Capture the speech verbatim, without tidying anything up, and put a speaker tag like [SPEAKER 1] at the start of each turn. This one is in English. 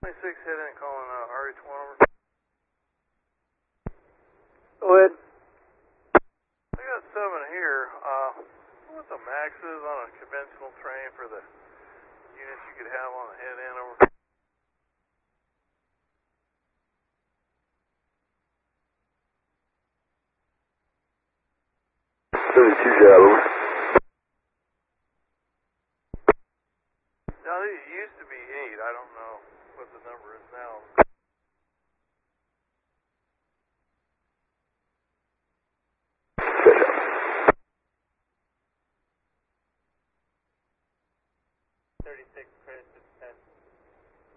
[SPEAKER 1] twenty-six head in calling uh, R H one over.
[SPEAKER 2] Go ahead.
[SPEAKER 1] I got seven here. Uh, what the max is on a conventional train for the units you could have on the head end over?
[SPEAKER 2] thirty-two job, over.
[SPEAKER 1] Now, these used to be eight. I don't know what the number is now. thirty-six, Chris.